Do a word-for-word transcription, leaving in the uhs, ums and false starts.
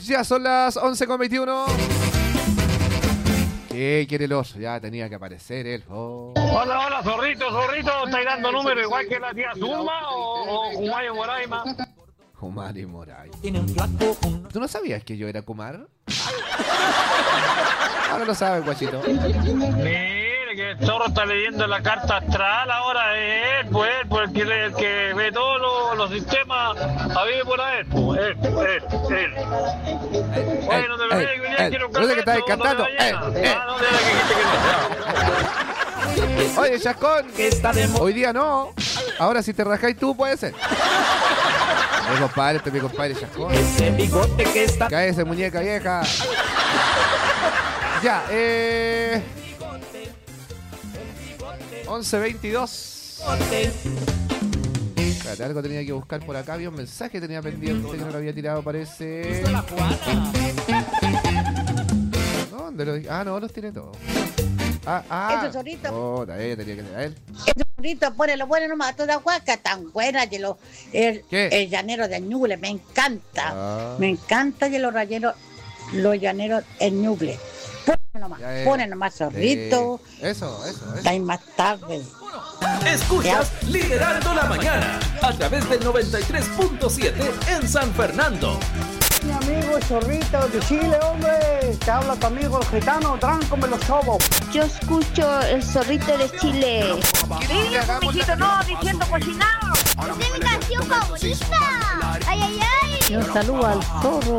Ya son las once con veintiuno. ¿Qué quiere el oso? Ya tenía que aparecer él. Oh. Hola, hola, zorrito, zorrito. ¿Estáis dando número igual que la tía Zuma o, o Humayo Moraima? Kumar y Moray. ¿Tú no sabías que yo era Kumar? Ahora lo sabes, guachito. Mire, que el zorro está leyendo la carta astral ahora. Es él, pues él, pues el que, le- el que ve todos los, los sistemas. A ver, por ahí, pues él, él, él. Oye, no te me vayas, que ya quiero un No sé que estás café, cantando. no te Eh, vayas. eh. Ah, no, de la que dijiste que no. Oye, Chascón, hoy día no. Ahora si te rajáis tú, puede ser. Mi compadre, este es mi compadre Chascón. Ese bigote que está. Cállese, muñeca vieja. Ya, eh... once veintidós. Espérate, algo tenía que buscar por acá. Había un mensaje que tenía pendiente que no lo había tirado, parece. ¿Dónde lo dije? Ah, no, los tiene todos. Ah, ah. Eso, Zorrito. Oh, ahí tenía que ser a él. Eso, Zorrito, ponelo bueno nomás, toda guaca tan buena de los, el, ¿Qué? el llanero de Ñuble, me encanta. Ah. Me encanta de los rayeros, los llaneros en Ñuble. Ponelo nomás, Ya, eh. ponelo nomás, Zorrito. Eh, eso, eso, eso. Está ahí más tarde. Escuchas Liderando la Mañana a través del noventa y tres punto siete en San Fernando. Mi amigo Zorrito de Chile, hombre. Te habla tu amigo el gitano, Tranco me los sobo. Yo escucho el zorrito de Chile. ¿Qué dijo, mijito? No, diciendo cocinado. ¡Es de mi canción favorita! ¡Ay, ay, ay! Yo saludo al zorro.